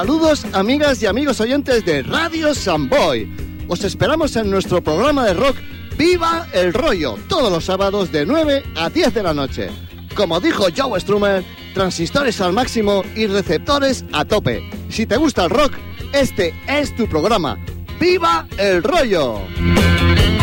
Saludos, amigas y amigos oyentes de Radio Samboy. Os esperamos en nuestro programa de rock Viva el Rollo, todos los sábados de 9 a 10 de la noche. Como dijo Joe Strummer, transistores al máximo y receptores a tope. Si te gusta el rock, este es tu programa. ¡Viva el Rollo!